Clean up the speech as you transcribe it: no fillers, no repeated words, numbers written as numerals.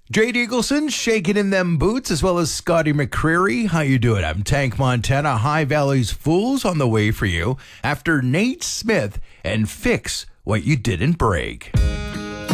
Jade Eagleson shaking in them boots, as well as Scotty McCreery. How you doing? I'm Tank Montana. High Valley's Fools on the way for you after Nate Smith and Fix What You Didn't Break.